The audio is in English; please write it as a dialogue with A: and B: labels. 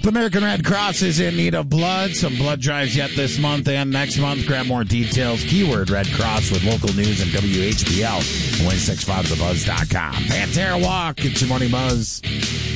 A: The American Red Cross is in need of blood. Some blood drives yet this month and next month. Grab more details. Keyword Red Cross with local news and WHBL. 1065thebuzz.com. Pantera Walk. It's your morning buzz.